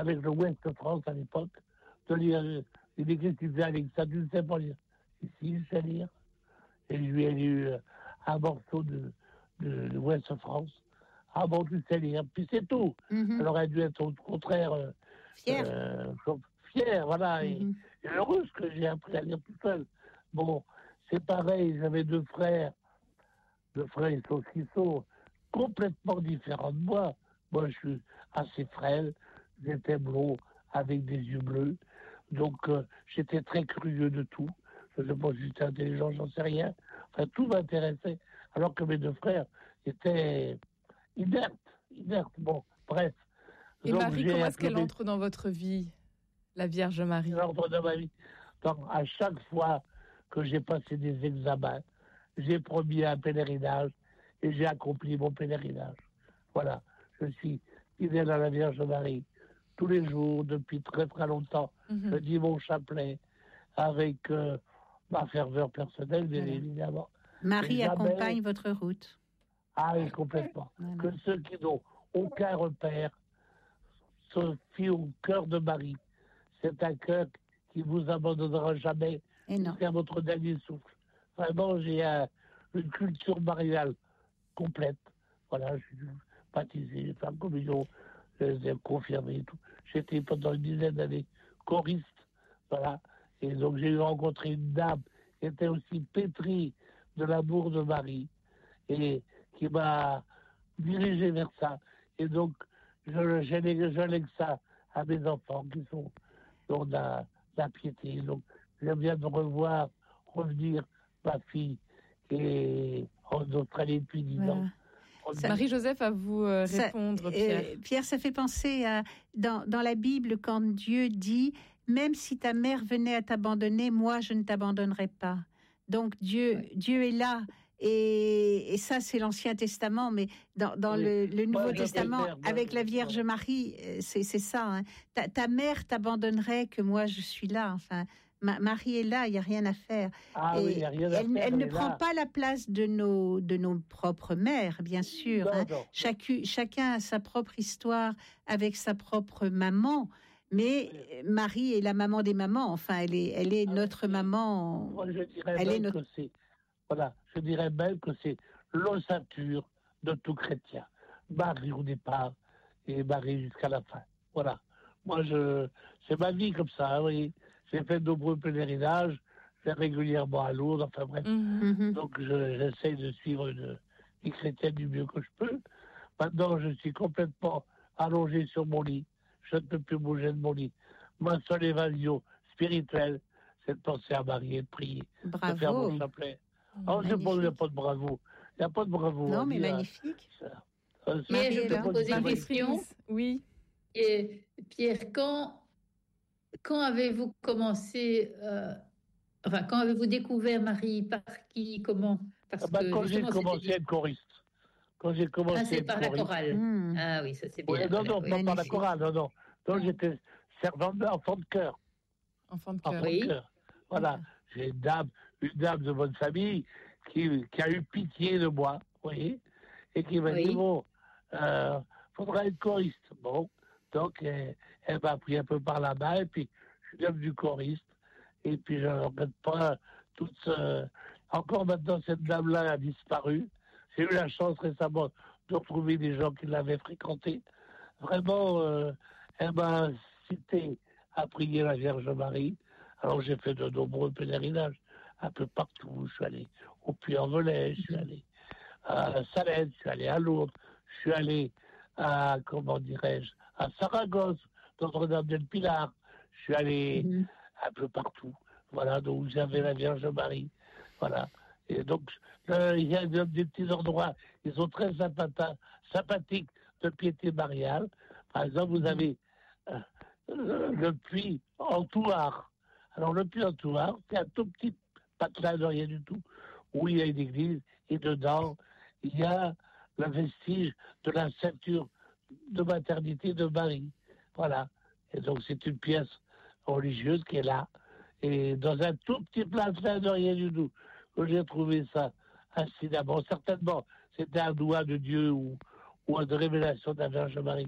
avec le Ouest France à l'époque, de lire. Il écrit, il disait, Alex, ça, tu ne sais pas lire. Et si, je sais lire. Et je lui ai lu un morceau de l'Ouest France. Ah bon, tu sais lire. Puis c'est tout. Elle aurait dû être au contraire fière. Fière, voilà. Et heureuse que j'ai appris à lire tout seul. Bon, c'est pareil, j'avais deux frères qui sont complètement différents de moi. Moi, je suis assez frêle, j'étais blond, avec des yeux bleus. Donc, j'étais très curieux de tout. Je ne sais pas si j'étais intelligent, j'en sais rien. Enfin, tout m'intéressait. Alors que mes deux frères étaient inertes. Bon, bref. Et donc, Marie, comment est-ce qu'elle entre dans votre vie, la Vierge Marie? Elle entre dans ma vie. Donc, à chaque fois que j'ai passé des examens, j'ai promis un pèlerinage et j'ai accompli mon pèlerinage. Voilà. Je suis fidèle à la Vierge Marie. Tous les jours, depuis très très longtemps, je dis mon chapelet avec ma ferveur personnelle, bien évidemment. Marie accompagne votre route. Ah oui, complètement. Que ceux qui n'ont aucun repère se fient au cœur de Marie. C'est un cœur qui vous abandonnera jamais jusqu'à votre dernier souffle. Vraiment, j'ai une culture mariale complète. Voilà, je suis baptisé, j'ai fait la communion, j'ai confirmé et tout. J'étais pendant une dizaine d'années choriste, voilà. Et donc j'ai rencontré une dame qui était aussi pétrie de l'amour de Marie et qui m'a dirigé vers ça. Et donc, je lègue ça à mes enfants qui sont dans la piété. Donc, j'aime bien de revenir ma fille qui est en Australie depuis 10 ans. Marie-Joseph, à vous répondre, Pierre. Pierre, ça fait penser à, dans la Bible, quand Dieu dit « Même si ta mère venait à t'abandonner, moi, je ne t'abandonnerai pas. » Donc, Dieu est là. Et ça, c'est l'Ancien Testament, mais dans le Nouveau Testament, avec la Vierge Marie, c'est ça. Hein. Ta mère t'abandonnerait que moi, je suis là. Enfin, Marie est là, il n'y a rien à faire. Oui, y a rien à faire, elle ne prend pas la place de nos propres mères, bien sûr. Non. Chacun a sa propre histoire avec sa propre maman. Mais Marie est la maman des mamans. Enfin, elle est notre maman. Moi, je dirais même que c'est l'ossature de tout chrétien. Marie au départ et Marie jusqu'à la fin. Voilà. Moi, c'est ma vie comme ça, oui. J'ai fait de nombreux pèlerinages, je vais régulièrement à Lourdes, enfin bref. Donc, j'essaye de suivre une vie chrétienne du mieux que je peux. Maintenant, je suis complètement allongé sur mon lit. Je ne peux plus bouger de mon lit. Ma seule évasion spirituelle, c'est de penser à Marie et de prier. Bravo. De faire mon chapelet. Oh, il n'y a pas de bravo. Il n'y a pas de bravo. Non, mais magnifique. Pierre, je peux poser une question. Oui. Et Pierre, quand avez-vous commencé, quand avez-vous découvert Marie? Par qui? Comment? Parce que quand j'ai commencé à être choriste. Quand j'ai commencé à être par la chorale. Ah oui, ça c'est bien. Non, pas par la chorale, non. Donc j'étais servant d'enfant de chœur. Enfant de cœur. Oui. Voilà. J'ai une dame de bonne famille qui a eu pitié de moi, vous voyez, et qui m'a dit, faudra être choriste. Bon, donc elle m'a pris un peu par la main, et puis je suis devenu choriste, et puis je ne regrette pas encore maintenant, cette dame-là a disparu. J'ai eu la chance récemment de retrouver des gens qui l'avaient fréquentée. Vraiment, elle m'a incité à prier la Vierge Marie. Alors j'ai fait de nombreux pèlerinages, un peu partout. Je suis allé au Puy-en-Velay, je suis allé à Salène, je suis allé à Lourdes, je suis allé à, à Saragosse, Notre-Dame-del-Pilar. Je suis allé un peu partout. Voilà, donc j'avais la Vierge Marie. Voilà. Et donc, il y a des petits endroits, ils sont très sympathiques de piété mariale. Par exemple, vous avez le puits en Thouars. Alors, le puits en Thouars, c'est un tout petit patelin de rien du tout, où il y a une église, et dedans, il y a le vestige de la ceinture de maternité de Marie. Voilà. Et donc, c'est une pièce religieuse qui est là. Et dans un tout petit patelin de rien du tout, que j'ai trouvé ça incidemment. Certainement, c'était un doigt de Dieu ou une révélation de la Vierge Marie.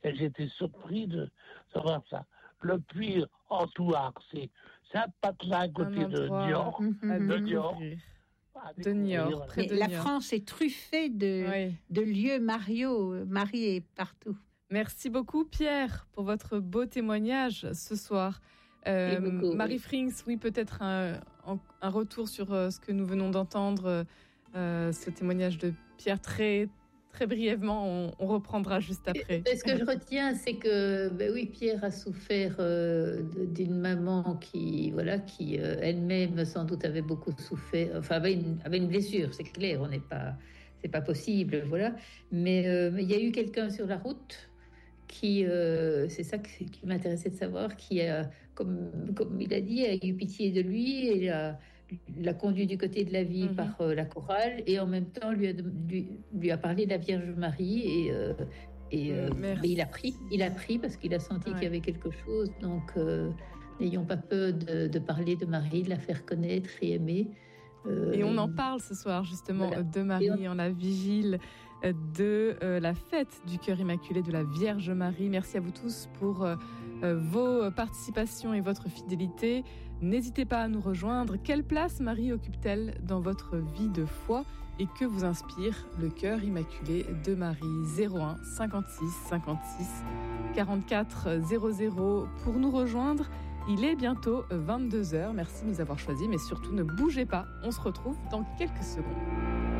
Et j'étais surpris de voir ça. Le puits en Thouars, c'est un patelin à côté de Niort. De Niort. De Niort, près de La Niort. France est truffée de lieux mariaux. Marie est partout. Merci beaucoup, Pierre, pour votre beau témoignage ce soir. Marie Frings, oui, peut-être un retour sur ce que nous venons d'entendre, ce témoignage de Pierre très, très brièvement. On reprendra juste après. Ce que je retiens, c'est que oui, Pierre a souffert d'une maman qui elle-même sans doute avait beaucoup souffert, enfin avait une blessure, c'est clair, c'est pas possible, voilà. Mais il y a eu quelqu'un sur la route qui, c'est ça qui m'intéressait de savoir, qui a, comme il a dit, a eu pitié de lui et l'a conduit du côté de la vie par la chorale, et en même temps lui a parlé de la Vierge Marie, et il a pris parce qu'il a senti qu'il y avait quelque chose. Donc n'ayons pas peur de parler de Marie, de la faire connaître et aimer. Et on en parle ce soir justement de Marie en la vigile de la fête du Cœur Immaculé de la Vierge Marie. Merci à vous tous pour vos participations et votre fidélité. N'hésitez pas à nous rejoindre. Quelle place Marie occupe-t-elle dans votre vie de foi et que vous inspire le Cœur Immaculé de Marie? 01 56 56 44 00 pour nous rejoindre. Il est bientôt 22h. Merci de nous avoir choisis, mais surtout ne bougez pas. On se retrouve dans quelques secondes.